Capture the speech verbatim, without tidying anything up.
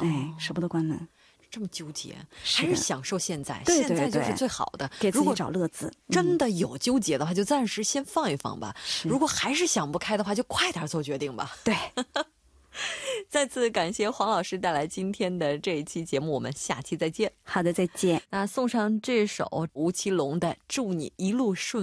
哎，舍不得关门。 这么纠结， 是还是享受现在， 对对对现在就是最好的。 给自己如果找乐子， 真的有纠结的话，就暂时先放一放吧。 是如果还是想不开的话，就快点做决定吧。 对。 再次感谢黄老师带来今天的这一期节目，我们下期再见。 好的，再见。 那送上这首吴奇隆的《祝你一路顺